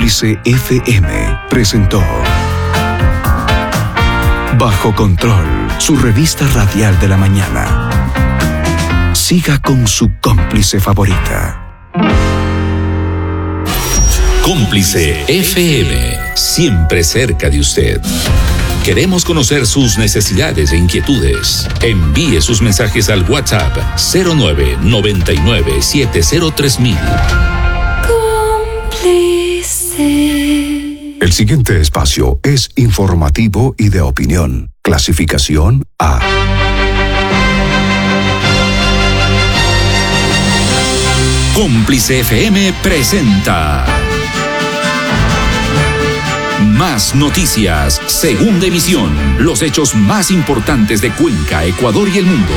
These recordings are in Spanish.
Cómplice FM presentó Bajo Control, su revista radial de la mañana. Siga con su cómplice favorita. Cómplice FM, siempre cerca de usted. Queremos conocer sus necesidades e inquietudes. Envíe sus mensajes al WhatsApp 0999703000. Cómplice. El siguiente espacio es informativo y de opinión. Clasificación A. Cómplice FM presenta Más Noticias, segunda emisión. Los hechos más importantes de Cuenca, Ecuador y el mundo.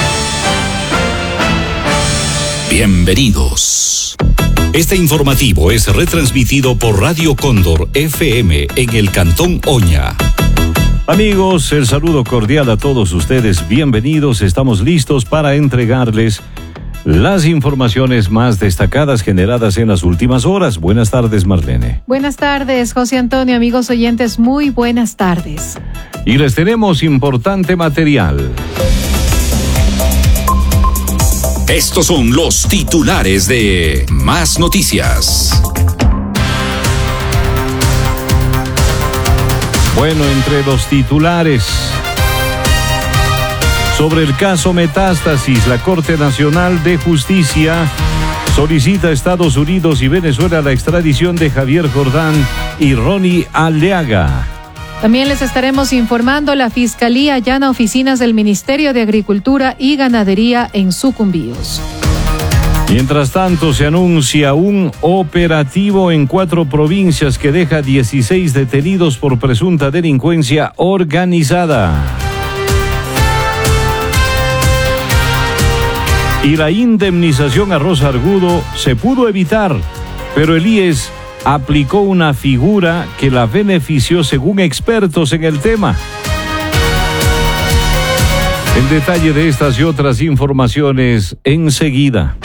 Bienvenidos. Este informativo es retransmitido por Radio Cóndor FM en el Cantón Oña. Amigos, el saludo cordial a todos ustedes. Bienvenidos. Estamos listos para entregarles las informaciones más destacadas generadas en las últimas horas. Buenas tardes, Marlene. Buenas tardes, José Antonio, amigos oyentes, muy buenas tardes. Y les tenemos importante material. Estos son los titulares de Más Noticias. Bueno, entre los titulares, sobre el caso Metástasis, la Corte Nacional de Justicia solicita a Estados Unidos y Venezuela la extradición de Javier Jordán y Ronnie Aliaga. También les estaremos informando, la Fiscalía allana oficinas del Ministerio de Agricultura y Ganadería en Sucumbíos. Mientras tanto, se anuncia un operativo en 4 provincias que deja 16 detenidos por presunta delincuencia organizada. Y la indemnización a Rosa Argudo se pudo evitar, pero el IES aplicó una figura que la benefició según expertos en el tema. El detalle de estas y otras informaciones enseguida.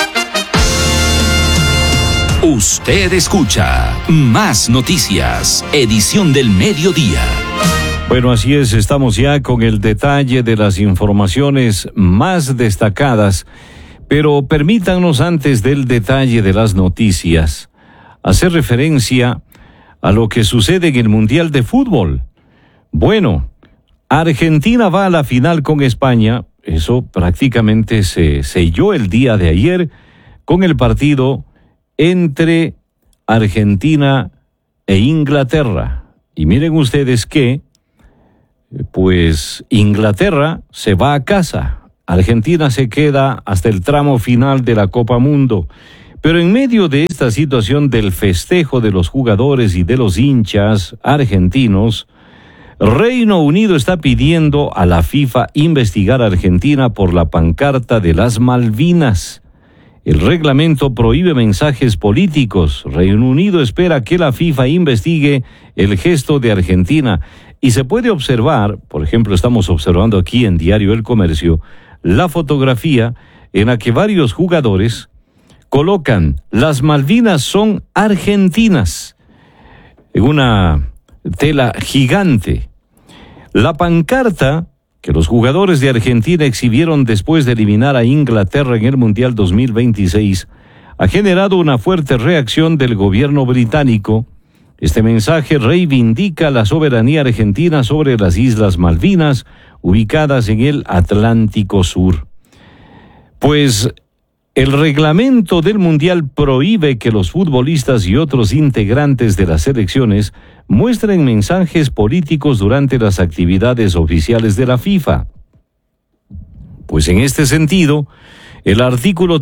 Usted escucha Más Noticias, edición del mediodía. Bueno, así es, estamos ya con el detalle de las informaciones más destacadas, pero permítanos antes del detalle de las noticias hacer referencia a lo que sucede en el Mundial de Fútbol. Bueno, Argentina va a la final con España, eso prácticamente se selló el día de ayer con el partido entre Argentina e Inglaterra. Y miren ustedes que pues Inglaterra se va a casa, Argentina se queda hasta el tramo final de la Copa Mundo. Pero en medio de esta situación del festejo de los jugadores y de los hinchas argentinos, Reino Unido está pidiendo a la FIFA investigar a Argentina por la pancarta de las Malvinas. El reglamento prohíbe mensajes políticos. Reino Unido espera que la FIFA investigue el gesto de Argentina. Y se puede observar, por ejemplo, estamos observando aquí en Diario El Comercio, la fotografía en la que varios jugadores colocan "Las Malvinas son argentinas" en una tela gigante. La pancarta que los jugadores de Argentina exhibieron después de eliminar a Inglaterra en el Mundial 2026 ha generado una fuerte reacción del gobierno británico. Este mensaje reivindica la soberanía argentina sobre las Islas Malvinas, ubicadas en el Atlántico Sur. Pues el reglamento del Mundial prohíbe que los futbolistas y otros integrantes de las selecciones muestren mensajes políticos durante las actividades oficiales de la FIFA. Pues en este sentido, el artículo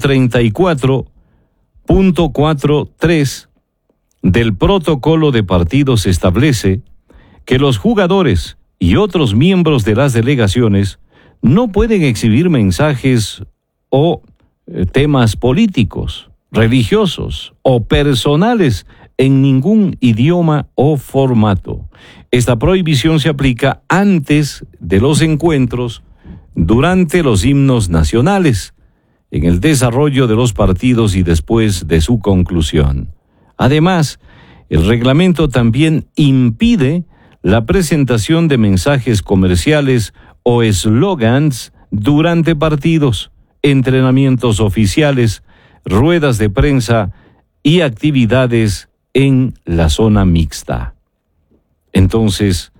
34.43 del protocolo de partidos establece que los jugadores y otros miembros de las delegaciones no pueden exhibir mensajes o temas políticos, religiosos o personales en ningún idioma o formato. Esta prohibición se aplica antes de los encuentros, durante los himnos nacionales, en el desarrollo de los partidos y después de su conclusión. Además, El reglamento también impide la presentación de mensajes comerciales o eslogans durante partidos, entrenamientos oficiales, ruedas de prensa y actividades en la zona mixta. Entonces,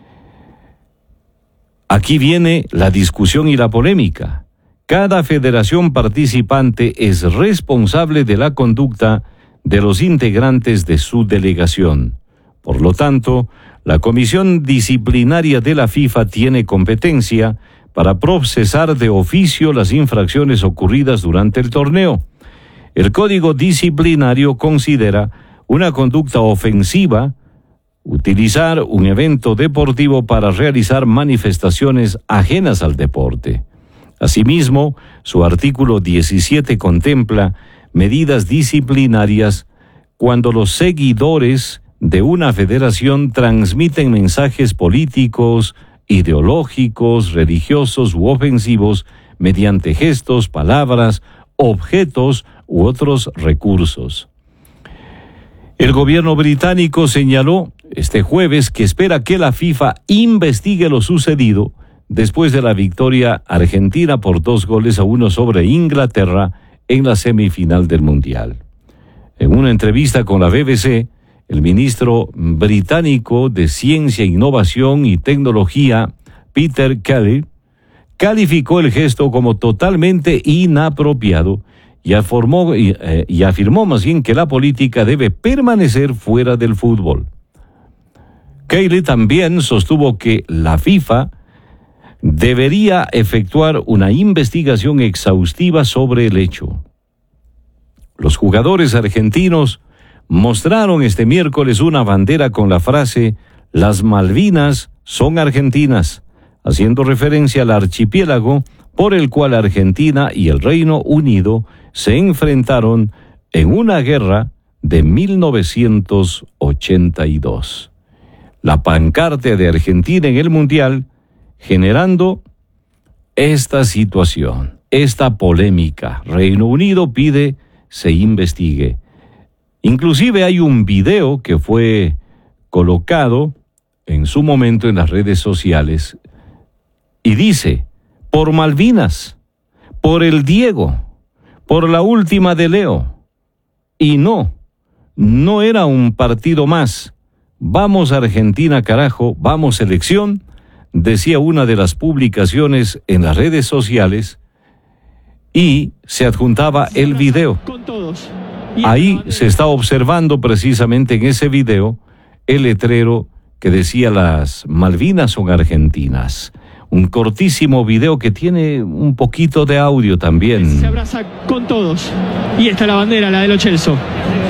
aquí viene la discusión y la polémica. Cada federación participante es responsable de la conducta de los integrantes de su delegación. Por lo tanto, la Comisión Disciplinaria de la FIFA tiene competencia para procesar de oficio las infracciones ocurridas durante el torneo. El Código Disciplinario considera una conducta ofensiva utilizar un evento deportivo para realizar manifestaciones ajenas al deporte. Asimismo, su artículo 17 contempla medidas disciplinarias cuando los seguidores de una federación transmiten mensajes políticos, ideológicos, religiosos u ofensivos mediante gestos, palabras, objetos u otros recursos. El gobierno británico señaló este jueves que espera que la FIFA investigue lo sucedido después de la victoria argentina por 2-1 sobre Inglaterra en la semifinal del Mundial. En una entrevista con la BBC, el ministro británico de Ciencia, Innovación y Tecnología, Peter Kelly, calificó el gesto como totalmente inapropiado y afirmó más bien que la política debe permanecer fuera del fútbol. Kelly también sostuvo que la FIFA debería efectuar una investigación exhaustiva sobre el hecho. Los jugadores argentinos mostraron este miércoles una bandera con la frase "Las Malvinas son argentinas", haciendo referencia al archipiélago por el cual Argentina y el Reino Unido se enfrentaron en una guerra de 1982. La pancarta de Argentina en el Mundial generando esta situación, esta polémica. Reino Unido pide se investigue. Inclusive hay un video que fue colocado en su momento en las redes sociales y dice: por Malvinas, por el Diego, por la última de Leo. Y no era un partido más. Vamos Argentina, carajo, vamos selección, decía una de las publicaciones en las redes sociales y se adjuntaba el video. Ahí se está observando precisamente en ese video el letrero que decía "Las Malvinas son argentinas". Un cortísimo video que tiene un poquito de audio también. Se abraza con todos. Y esta es la bandera, la de Lo Celso.